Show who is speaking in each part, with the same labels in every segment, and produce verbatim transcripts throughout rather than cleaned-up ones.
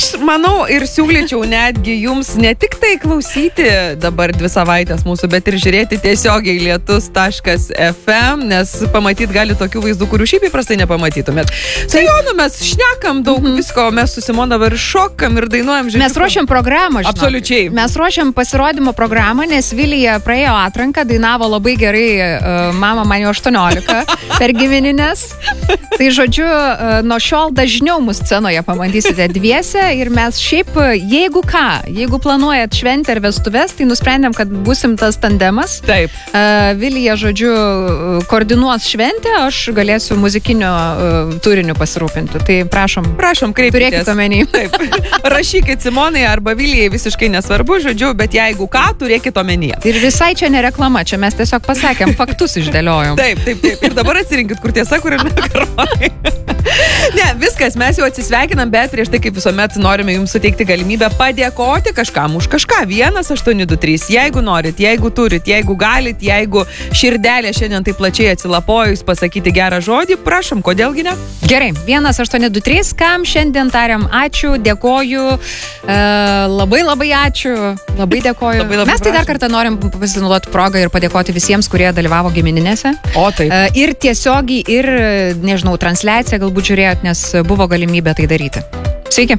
Speaker 1: Aš manau ir siūlyčiau netgi jums ne tik tai klausyti dabar dvi savaitės mūsų, bet ir žiūrėti tiesiogiai lietus taškas ef em, nes pamatyt gali tokių vaizdų, kurių šiaip įprastai nepamatytumėt. Su Jonu mes šnekam daug mm-hmm. visko, mes su Simona dabar šokam ir dainuojam. Žiūrėk,
Speaker 2: mes ruošiam programą, žinok.
Speaker 1: Absoliučiai.
Speaker 2: Mes ruošiam pasirodymo programą, nes Vilija praėjo atranką, dainavo labai gerai uh, Mama man jau aštuoniolika per gimininės. Tai žodžiu, uh, nuo šiol dažniau mus scenoje pamatysite dvies. Ir mes šiaip, jeigu ką, jeigu planuojat šventę ir vestuves, tai nusprendėm, kad būsim tas tandemas.
Speaker 1: Taip.
Speaker 2: Uh, Vilija, žodžiu, koordinuos šventę, aš galėsiu muzikinio uh, turiniu pasirūpinti. Tai prašom,
Speaker 1: prašom, kreipkitės.
Speaker 2: Turėkit omeny.
Speaker 1: Taip. Rašykit Simonai arba Vilijai, visiškai nesvarbu, žodžiu, bet jeigu ką, turėkit omenyje.
Speaker 2: Ir visai čia ne reklama, čia mes tiesiog pasakėm, faktus išdėliojom.
Speaker 1: Taip, taip, taip. Ir dabar atsirinkit, kur tiesa, kur ir nekaroji. Ne, viskas, mes jau atsisveikinam, bet prieš tai, kaip visuomet, norime jums suteikti galimybę padėkoti kažkam už kažką. vienas aštuoni du trys. Jeigu norit, jeigu turit, jeigu galit, jeigu širdelė šiandien taip plačiai atsilapojus pasakyti gerą žodį, prašom, kodėlgi ne?
Speaker 2: Gerai, vienas aštuoni du trys, kam šiandien tariam ačiū, dėkoju, e, labai labai ačiū, labai dėkoju.
Speaker 1: Labai, labai
Speaker 2: mes tai
Speaker 1: prašom.
Speaker 2: Dar kartą norim pasinaudoti progą ir padėkoti visiems, kurie dalyvavo gimininėse.
Speaker 1: O taip.
Speaker 2: E, ir tiesiogiai, ir, nežinau, transliaciją galbūt žiūrėjot, nes buvo galimybė tai daryti. Sveiki.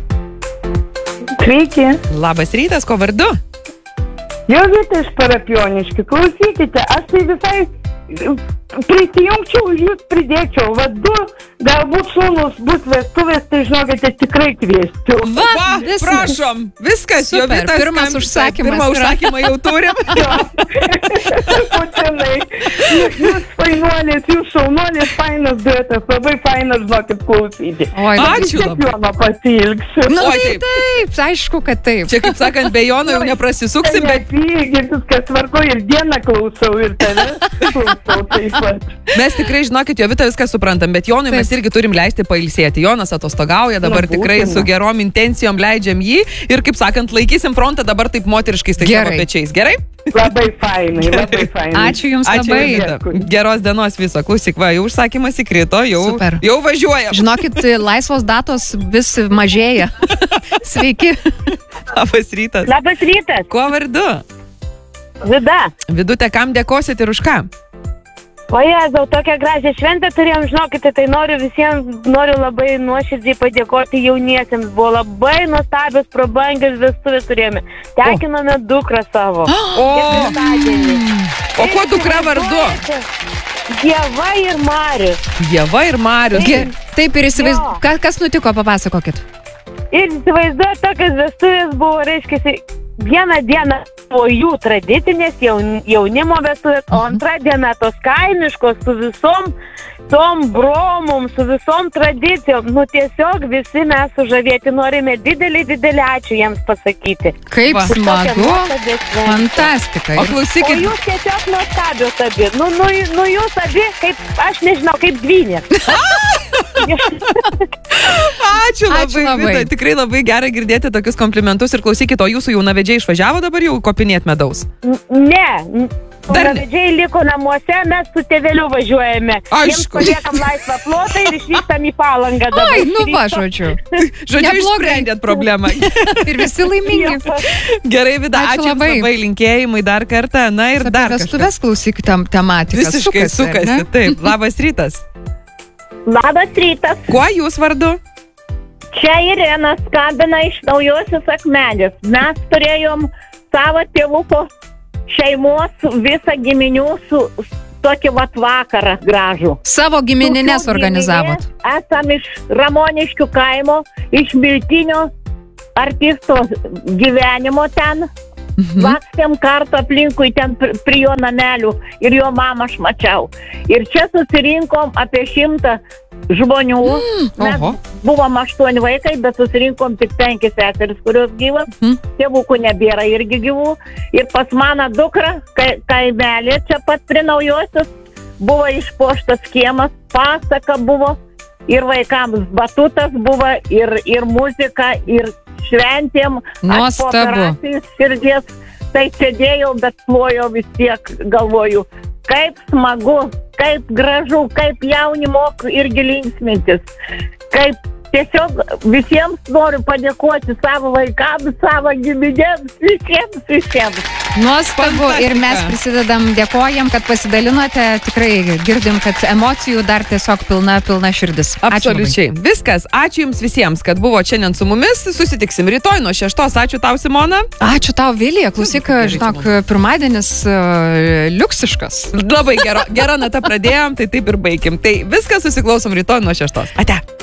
Speaker 3: Sveiki.
Speaker 1: Labas rytas, ko vardu?
Speaker 3: Jovita iš Parapioniškių. Klausykite, aš tai visai prisijungčiau, jūs pridėčiau. Va, du, galbūt sūnus bus vestuvės, tai žinokite, tikrai kviesčiau.
Speaker 2: Va,
Speaker 1: Va
Speaker 2: viskas.
Speaker 1: Prašom, viskas,
Speaker 2: Super,
Speaker 1: Jovita.
Speaker 2: pirmas
Speaker 1: skam-
Speaker 2: užsakymas
Speaker 1: Pirmą
Speaker 2: yra.
Speaker 1: užsakymą jau turim.
Speaker 3: Putinai. Jūs, jūs fainuolės, jūs šaunuolės, fainas duetas, labai fainas, žinokit, klausyti.
Speaker 2: Oi,
Speaker 1: Ačiū labai.
Speaker 3: Jono pasilgsiu.
Speaker 2: Nu,
Speaker 1: Oi,
Speaker 2: tai
Speaker 1: taip.
Speaker 2: taip, aišku, kad taip.
Speaker 1: Čia, kaip sakant, be Jono jau neprasisuksim, bet
Speaker 3: Nepykit, viskas tvarko ir dieną klausau, ir tave klausau taip pat.
Speaker 1: mes tikrai, žinokit, Jovita viską suprantam, bet Jonui
Speaker 2: Taip.
Speaker 1: mes irgi turim leisti pailsėti. Jonas atostogauja, dabar
Speaker 3: Na,
Speaker 1: tikrai
Speaker 3: būtina.
Speaker 1: su gerom intencijom leidžiam jį ir, kaip sakant, laikysim frontą dabar taip moteriškai stai savo
Speaker 2: Gerai.
Speaker 1: pečiais. Gerai?
Speaker 3: Labai fainai, labai fainai.
Speaker 2: Ačiū Jums
Speaker 1: Ačiū,
Speaker 2: labai.
Speaker 1: Jovita.
Speaker 3: Dėkui.
Speaker 1: Geros dienos viso. Klausyk, va, jau užsakymas įkrito, jau,
Speaker 2: Super.
Speaker 1: jau važiuoja.
Speaker 2: Žinokit, laisvos datos vis mažėja. Sveiki.
Speaker 1: Labas rytas.
Speaker 4: Labas rytas,
Speaker 1: Kuo vardu?
Speaker 4: Vida.
Speaker 1: Vidute, kam dėkosit ir už ką?
Speaker 4: O jėzau, tokią gražią šventę turėjom, žinokite, tai noriu visiems, noriu labai nuoširdžiai padėkoti jauniesiems. Buvo labai nuostabios, prabangios vestuvės turėjome. Tekinome dukrą savo.
Speaker 1: O,
Speaker 4: Ketvirtadienį.
Speaker 1: o kuo dukra vardu?
Speaker 4: Ieva ir Marius.
Speaker 1: Ieva ir Marius.
Speaker 2: Ge- Taip ir įsivaizduoju.
Speaker 4: Jo.
Speaker 2: Ka, kas nutiko, papasakokit.
Speaker 4: Ir įsivaizduoju, tokias vestuvės buvo, reiškia, vieną dieną po jų tradicinės jaun, jaunimo vestuvės, o antrą dieną tos kaimiškos su visom tom bromom, su visom tradicijom. Nu tiesiog visi mes sužavėti norime didelį, didelį ačiū jiems pasakyti.
Speaker 2: Kaip
Speaker 1: Va.
Speaker 2: smagu.
Speaker 4: Tokia šventė.
Speaker 2: Fantastika.
Speaker 1: O
Speaker 4: O
Speaker 1: klausykit,
Speaker 4: jūs tiesiog nuostabios abi. Nu, nu, nu jūs abi, kaip, aš nežinau, kaip dvynė.
Speaker 1: ačiū labai,
Speaker 2: Ačiū labai.
Speaker 1: Vida. Tikrai labai gera girdėti tokius komplimentus ir klausykit, o jūsų jaunavedžiai išvažiavo dabar jau kopinėt medaus?
Speaker 4: Ne.
Speaker 1: Dar ne.
Speaker 4: Vedžiai liko namuose, mes su tėveliu važiuojame. Jiems
Speaker 1: Aišku.
Speaker 4: paliekam laisvą plotą ir išvykstam į Palangą dabar.
Speaker 2: Ai, nu va, žodžiu.
Speaker 1: Žodžiu,
Speaker 2: Neblogai.
Speaker 1: išsprendėt problemą.
Speaker 2: Ir visi laimingi.
Speaker 1: Gerai, Vida,
Speaker 2: Ačiū
Speaker 1: ačiū jums
Speaker 2: labai.
Speaker 1: labai, linkėjimai dar kartą. Na ir
Speaker 2: Apie
Speaker 1: dar kažkas.
Speaker 2: vestuvės klausyk tem, tematika.
Speaker 1: Visiškai sukasi,
Speaker 2: ar ne?
Speaker 1: taip. Labas rytas.
Speaker 4: Labas rytas.
Speaker 1: Kuo jūs vardu?
Speaker 4: Čia Irena skambina iš Naujosios Akmenės. Mes turėjom savo tėvuko šeimos visą giminių su tokį vat vakarą gražų.
Speaker 2: Savo gimininės
Speaker 4: Tokių
Speaker 2: organizavot.
Speaker 4: giminės. Esam iš Ramoniškių kaimo, iš Miltinio artisto gyvenimo ten.
Speaker 2: Mhm.
Speaker 4: Vakstėm kartą aplinkui ten pr- prie jo namelių ir jo mamą aš mačiau. Ir čia susirinkom apie šimtą žmonių. Mes
Speaker 2: Oho.
Speaker 4: buvom aštuoni vaikai, bet susirinkom tik penki seseris, kurios gyvas.
Speaker 2: Mhm.
Speaker 4: Tėvukų nebėra irgi gyvų. Ir pas mano dukrą, kai, kaimelė čia pat prie Naujosios, buvo išpuoštas kiemas, pasaka buvo. Ir vaikams batutas buvo, ir, ir muzika, ir šventėm. Aš po
Speaker 2: Nuostabu.
Speaker 4: operacijos širdies, tai sėdėjau, bet plojau vis tiek, galvoju, kaip smagu, kaip gražu, kaip jauni moku irgi linksmintis, kaip
Speaker 5: tiesiog visiems noriu padėkoti savo vaikams, savo giminėms, visiems, visiems.
Speaker 2: Nuostabu.
Speaker 1: Fantastika.
Speaker 2: Ir mes prisidedam, dėkojam, kad pasidalinote. Tikrai girdim, kad emocijų dar tiesiog pilna, pilna širdis. Ačiū labai.
Speaker 1: Absoliučiai. Viskas. Ačiū Jums visiems, kad buvo šiandien su mumis. Susitiksim rytoj nuo šeštos. Ačiū tau, Simona.
Speaker 2: Ačiū tau, Vilija. Klausyk, žinok, pirmadienis uh, liuksiškas.
Speaker 1: Labai gero, gera nata pradėjom, tai taip ir baigim. Tai viskas, susiklausom rytoj nuo šeštos. Ate.